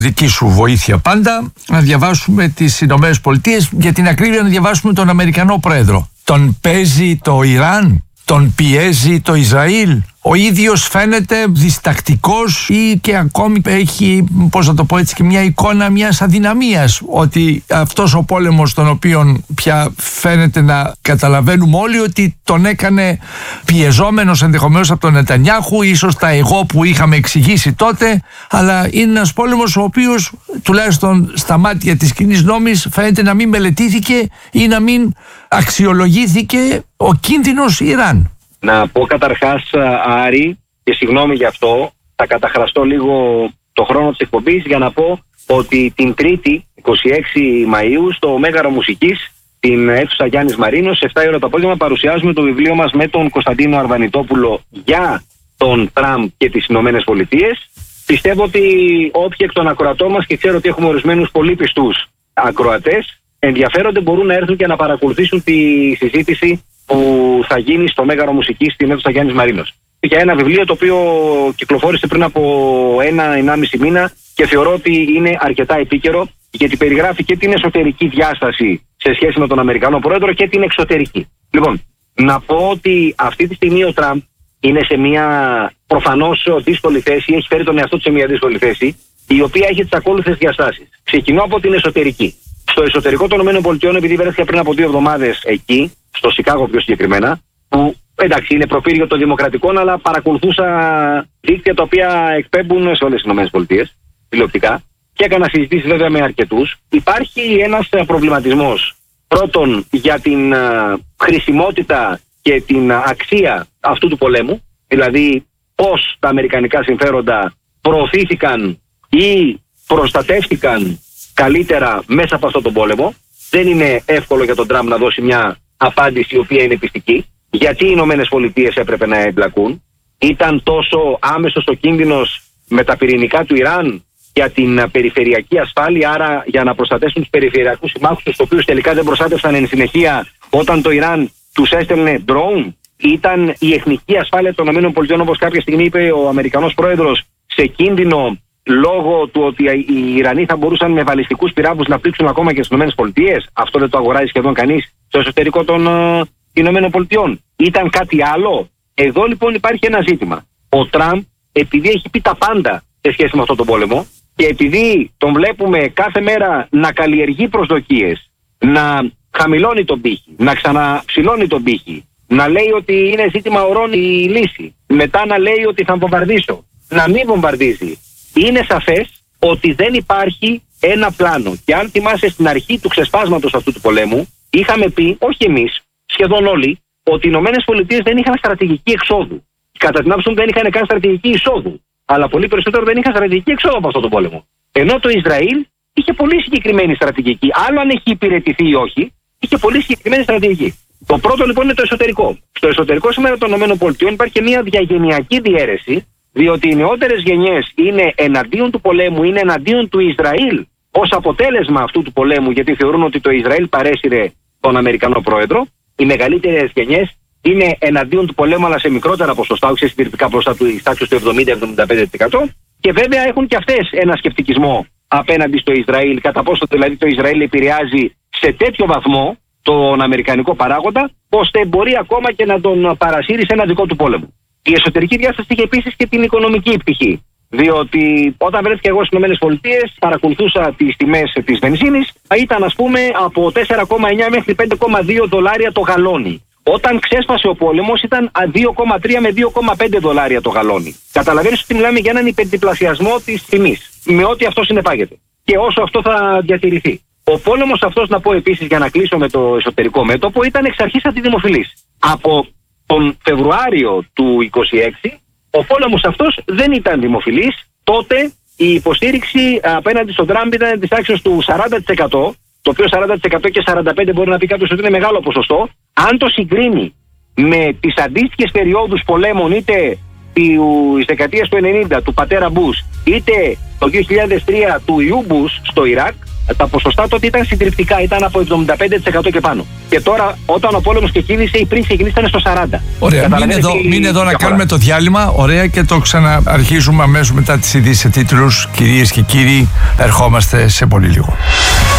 δική σου βοήθεια πάντα, να διαβάσουμε τις Ηνωμένες Πολιτείες, για την ακρίβεια να διαβάσουμε τον Αμερικανό πρόεδρο. Τον παίζει το Ιράν, τον πιέζει το Ισραήλ. Ο ίδιος φαίνεται διστακτικός ή και ακόμη έχει, πώς να το πω έτσι, και μια εικόνα μιας αδυναμίας, ότι αυτός ο πόλεμος, τον οποίον πια φαίνεται να καταλαβαίνουμε όλοι ότι τον έκανε πιεζόμενος ενδεχομένως από τον Νετανιάχου, ίσως τα εγώ που είχαμε εξηγήσει τότε, αλλά είναι ένας πόλεμος ο οποίος τουλάχιστον στα μάτια της κοινής νόμης φαίνεται να μην μελετήθηκε ή να μην αξιολογήθηκε ο κίνδυνος Ιράν. Να πω καταρχάς, Άρη, και συγγνώμη γι' αυτό, θα καταχραστώ λίγο το χρόνο της εκπομπής για να πω ότι την Τρίτη, 26 Μαΐου, στο Μέγαρο Μουσικής, την αίθουσα Γιάννης Μαρίνος, 7 η ώρα το απόγευμα, παρουσιάζουμε το βιβλίο μας με τον Κωνσταντίνο Αρβανιτόπουλο για τον Τραμπ και τις Ηνωμένες Πολιτείες. Πιστεύω ότι όποιοι εκ των ακροατών μας, και ξέρω ότι έχουμε ορισμένους πολύ πιστούς ακροατές, ενδιαφέρονται, μπορούν να έρθουν και να παρακολουθήσουν τη συζήτηση που θα γίνει στο Μέγαρο Μουσικής στην αίθουσα Γιάννης Μαρίνος. Για ένα βιβλίο το οποίο κυκλοφόρησε πριν από 1-1,5 μήνα και θεωρώ ότι είναι αρκετά επίκαιρο, γιατί περιγράφει και την εσωτερική διάσταση σε σχέση με τον Αμερικανό πρόεδρο και την εξωτερική. Λοιπόν, να πω ότι αυτή τη στιγμή ο Τραμπ είναι σε μια προφανώς δύσκολη θέση, έχει φέρει τον εαυτό του σε μια δύσκολη θέση, η οποία έχει τις ακόλουθες διαστάσεις. Ξεκινώ από την εσωτερική. Στο εσωτερικό των ΗΠΑ, επειδή βρέθηκα πριν από 2 εβδομάδες εκεί, στο Σικάγο πιο συγκεκριμένα, που εντάξει είναι προπύργιο των δημοκρατικών, αλλά παρακολουθούσα δίκτυα τα οποία εκπέμπουν σε όλες τις ΗΠΑ τηλεοπτικά και έκανα συζητήσεις βέβαια με αρκετούς. Υπάρχει ένας προβληματισμός πρώτον για την χρησιμότητα και την αξία αυτού του πολέμου, δηλαδή πώς τα αμερικανικά συμφέροντα προωθήθηκαν ή προστατεύτηκαν καλύτερα μέσα από αυτόν τον πόλεμο. Δεν είναι εύκολο για τον Τραμπ να δώσει μια απάντηση η οποία είναι πιστική. Γιατί οι Ηνωμένες Πολιτείες έπρεπε να εμπλακούν? Ήταν τόσο άμεσος ο κίνδυνος με τα πυρηνικά του Ιράν για την περιφερειακή ασφάλεια, άρα για να προστατεύσουν τους περιφερειακούς συμμάχους τους, τους οποίους τελικά δεν προστάτευσαν εν συνεχεία όταν το Ιράν τους έστελνε drone? Ήταν η εθνική ασφάλεια των ΗΠΑ, όπως κάποια στιγμή είπε ο Αμερικανός πρόεδρος, σε κίνδυνο λόγω του ότι οι Ιρανοί θα μπορούσαν με βαλιστικούς πυράβλους να πλήξουν ακόμα και στις ΗΠΑ? Αυτό δεν το αγοράζει σχεδόν κανείς στο εσωτερικό των ΗΠΑ. Ήταν κάτι άλλο? Εδώ λοιπόν υπάρχει ένα ζήτημα. Ο Τραμπ, επειδή έχει πει τα πάντα σε σχέση με αυτόν τον πόλεμο και επειδή τον βλέπουμε κάθε μέρα να καλλιεργεί προσδοκίες, να χαμηλώνει τον πύχη, να ξαναψηλώνει τον πύχη, να λέει ότι είναι ζήτημα ορών η λύση, μετά να λέει ότι θα βομβαρδίσω, να μην βομβαρδίζει, είναι σαφές ότι δεν υπάρχει ένα πλάνο. Και αν θυμάσαι στην αρχή του ξεσπάσματος αυτού του πολέμου, είχαμε πει, όχι εμείς, σχεδόν όλοι, ότι οι Ηνωμένες Πολιτείες δεν είχαν στρατηγική εξόδου. Κατά την άποψή μου δεν είχαν καν στρατηγική εισόδου. Αλλά πολύ περισσότερο δεν είχαν στρατηγική εξόδου από αυτόν τον πόλεμο. Ενώ το Ισραήλ είχε πολύ συγκεκριμένη στρατηγική. Άλλο αν έχει υπηρετηθεί ή όχι, είχε πολύ συγκεκριμένη στρατηγική. Το πρώτο λοιπόν είναι το εσωτερικό. Στο εσωτερικό σήμερα των ΗΠΑ υπάρχει και μια διαγενειακή διαίρεση, διότι οι νεότερες γενιές είναι εναντίον του πολέμου, είναι εναντίον του Ισραήλ ως αποτέλεσμα αυτού του πολέμου, γιατί θεωρούν ότι το Ισραήλ παρέσυρε τον Αμερικανό πρόεδρο. Οι μεγαλύτερες γενιές είναι εναντίον του πολέμου, αλλά σε μικρότερα ποσοστά, όχι σε συντηρητικά ποσοστά του τάξης του 70-75%. Και βέβαια έχουν και αυτές ένα σκεπτικισμό απέναντι στο Ισραήλ, κατά πόσο δηλαδή το Ισραήλ επηρεάζει σε τέτοιο βαθμό τον αμερικανικό παράγοντα, ώστε μπορεί ακόμα και να τον παρασύρει σε ένα δικό του πόλεμο. Η εσωτερική διάσταση είχε επίσης και την οικονομική πτυχή. Διότι όταν βρέθηκα εγώ στις ΗΠΑ, παρακολουθούσα τις τιμές της βενζίνης, ήταν ας πούμε από 4,9 μέχρι 5,2 δολάρια το γαλόνι. Όταν ξέσπασε ο πόλεμος ήταν 2,3 με 2,5 δολάρια το γαλόνι. Καταλαβαίνεις ότι μιλάμε για έναν υπερδιπλασιασμό της τιμής, με ό,τι αυτό συνεπάγεται. Και όσο αυτό θα διατηρηθεί. Ο πόλεμος αυτός, να πω επίσης για να κλείσω με το εσωτερικό μέτωπο, ήταν εξ αρχής αντιδημοφιλής. Από τον Φεβρουάριο του 2026 ο πόλεμος αυτός δεν ήταν δημοφιλής. Τότε η υποστήριξη απέναντι στον Τραμπ ήταν της τάξης του 40%, το οποίο 40% και 45% μπορεί να πει κάποιος ότι είναι μεγάλο ποσοστό. Αν το συγκρίνει με τις αντίστοιχες περιόδους πολέμων, είτε της δεκαετίας του 90 του πατέρα Μπούς, είτε το 2003 του ιού Μπούς στο Ιράκ, τα ποσοστά τότε ήταν συντριπτικά, ήταν από 75% και πάνω. Και τώρα, όταν ο πόλεμος ξεκίνησε, ή πριν ξεκινήσει, ήταν στο 40%. Ωραία, μείνε εδώ να κάνουμε το διάλειμμα. Ωραία, και το ξαναρχίζουμε αμέσως μετά τις ειδήσεις σε τίτλους. Κυρίες και κύριοι, ερχόμαστε σε πολύ λίγο.